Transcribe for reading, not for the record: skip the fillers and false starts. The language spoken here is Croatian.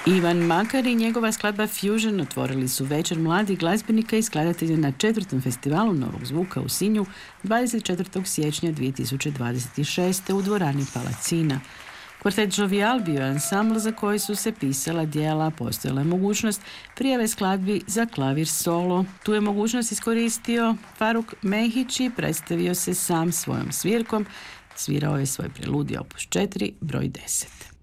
Ivan Makar i njegova skladba Fusion otvorili su večer mladih glazbenika i skladatelja na 4. festivalu Novog zvuka u Sinju 24. siječnja 2026. u dvorani Palacina. Kvartet Jovial bio je ansambl za koji su se pisala djela, postojala je mogućnost prijave skladbi za klavir solo. Tu je mogućnost iskoristio Faruk Mehić i predstavio se sam svojom svirkom. Svirao je svoj preludij opus 4, broj 10.